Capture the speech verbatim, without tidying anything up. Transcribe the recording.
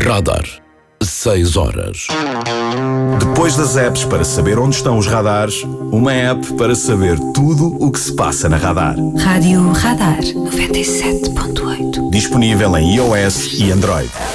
Radar. Seis horas. Depois das apps para saber onde estão os radares, uma app para saber tudo o que se passa na Radar. Rádio Radar noventa e sete ponto oito. Disponível em iOS e Android.